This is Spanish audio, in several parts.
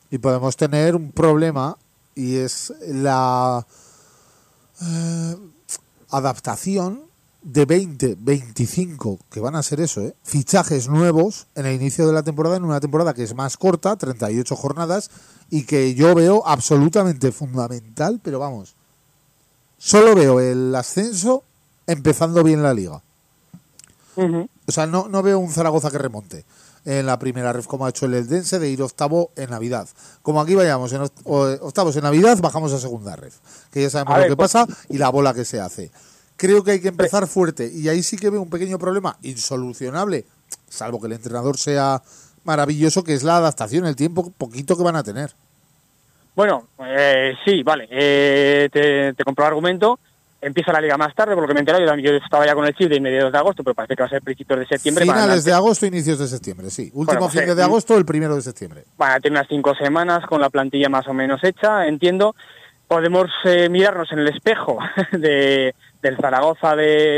Y podemos tener un problema, y es la adaptación de 20, 25, que van a ser eso, fichajes nuevos en el inicio de la temporada, en una temporada que es más corta, 38 jornadas, y que yo veo absolutamente fundamental, pero vamos, solo veo el ascenso empezando bien la liga. Uh-huh. O sea, no veo un Zaragoza que remonte en la primera ref, como ha hecho el Eldense, de ir octavo en Navidad. Como aquí vayamos en octavos en Navidad, bajamos a segunda ref, que ya sabemos lo que pasa y la bola que se hace. Creo que hay que empezar fuerte, y ahí sí que veo un pequeño problema insolucionable, salvo que el entrenador sea maravilloso, que es la adaptación, el tiempo poquito que van a tener. Bueno, sí, vale, te compro el argumento. Empieza la liga más tarde, por lo que me he enterado. Yo estaba ya con el chip de mediados de agosto, pero parece que va a ser principios de septiembre. Finales de agosto, inicios de septiembre, sí. Último fin de agosto, el 1 de septiembre. Van a tener unas 5 semanas con la plantilla más o menos hecha, entiendo. Podemos mirarnos en el espejo del Zaragoza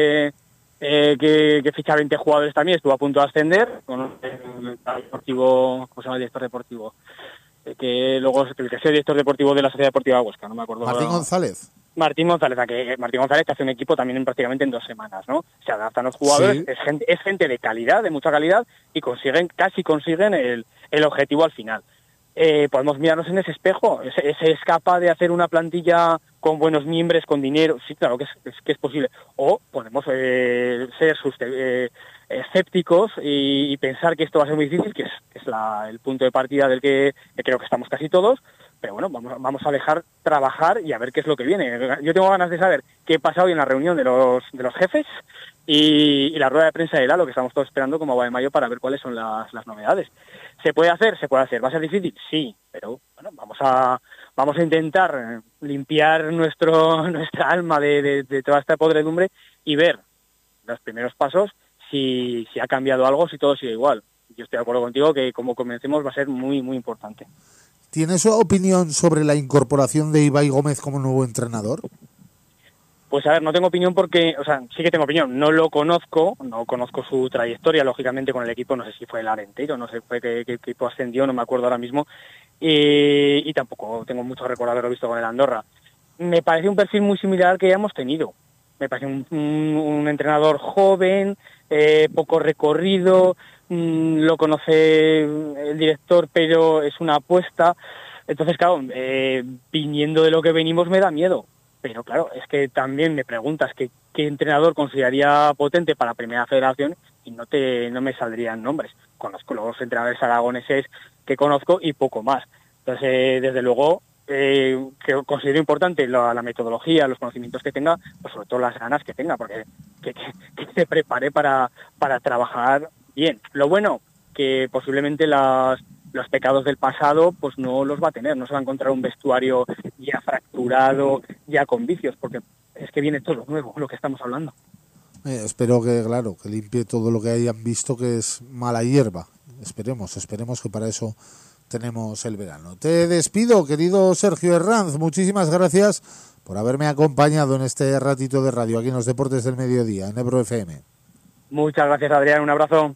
que ficha 20 jugadores también, estuvo a punto de ascender con el deportivo, ¿cómo se llama el director deportivo? Que luego el que sea director deportivo de la Sociedad Deportiva Huesca, no me acuerdo. Martín González. Martín González que hace un equipo también prácticamente en 2 semanas, ¿no? Se adaptan los jugadores, sí. Es gente de calidad, de mucha calidad, y casi consiguen el objetivo al final. Podemos mirarnos en ese espejo. ¿Se es capaz de hacer una plantilla con buenos miembros, con dinero? Sí, claro que es posible. O podemos ser escépticos y pensar que esto va a ser muy difícil, que es el punto de partida del que creo que estamos casi todos. Pero bueno, vamos a dejar trabajar y a ver qué es lo que viene. Yo tengo ganas de saber qué pasa hoy en la reunión de los jefes y la rueda de prensa de Lalo, que estamos todos esperando como agua de mayo para ver cuáles son las novedades. ¿Se puede hacer? Se puede hacer. ¿Va a ser difícil? Sí, pero bueno, vamos a intentar limpiar nuestra alma de toda esta podredumbre y ver los primeros pasos si ha cambiado algo, si todo sigue igual. Yo estoy de acuerdo contigo que como comencemos va a ser muy, muy importante. ¿Tienes opinión sobre la incorporación de Ibai Gómez como nuevo entrenador? Pues a ver, no tengo opinión porque, o sea, sí que tengo opinión, no conozco su trayectoria, lógicamente con el equipo, no sé si fue el Arenteiro, no sé qué equipo ascendió, no me acuerdo ahora mismo, y tampoco tengo mucho recuerdo de haberlo visto con el Andorra. Me parece un perfil muy similar al que ya hemos tenido, me parece un entrenador joven, poco recorrido, lo conoce el director, pero es una apuesta. Entonces, claro, viniendo de lo que venimos me da miedo. Pero claro, es que también me preguntas qué entrenador consideraría potente para Primera Federación y no me saldrían nombres. Conozco los entrenadores aragoneses que conozco y poco más. Entonces, desde luego, que considero importante la metodología, los conocimientos que tenga, pues sobre todo las ganas que tenga, porque que se prepare para trabajar bien. Lo bueno, que posiblemente los pecados del pasado pues no los va a tener, no se va a encontrar un vestuario ya fracturado, ya con vicios, porque es que viene todo nuevo, lo que estamos hablando. Espero que limpie todo lo que hayan visto que es mala hierba. Esperemos que para eso tenemos el verano. Te despido, querido Sergio Herranz, muchísimas gracias por haberme acompañado en este ratito de radio aquí en los Deportes del Mediodía, en Ebro FM. Muchas gracias, Adrián, un abrazo.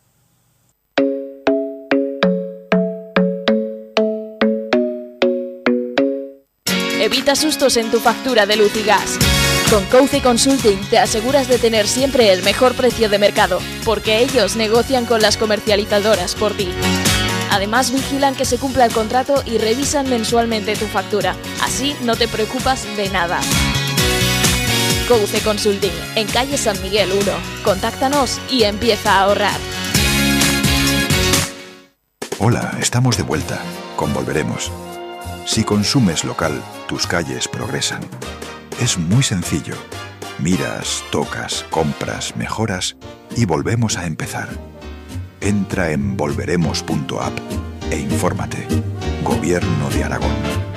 Evita sustos en tu factura de luz y gas. Con Couce Consulting te aseguras de tener siempre el mejor precio de mercado, porque ellos negocian con las comercializadoras por ti. Además vigilan que se cumpla el contrato y revisan mensualmente tu factura. Así no te preocupas de nada. Couce Consulting, en calle San Miguel 1. Contáctanos y empieza a ahorrar. Hola, estamos de vuelta. Volveremos. Si consumes local, tus calles progresan. Es muy sencillo. Miras, tocas, compras, mejoras y volvemos a empezar. Entra en volveremos.app e infórmate. Gobierno de Aragón.